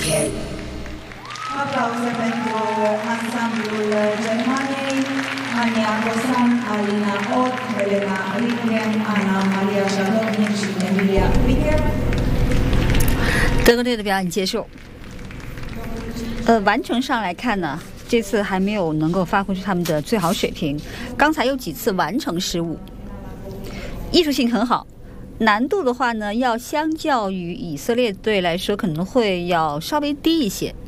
Applause pentru ansamblul Germaniei, Ania Cosan, Alina Ott, Helena Lindgren, Ana Maria Șalotnic și Emilia Picher。 德国队的表演结束。完成上来看呢，这次还没有能够发挥出他们的最好水平。刚才有几次完成失误，艺术性很好。难度的话呢，要相较于以色列队来说，可能会要稍微低一些。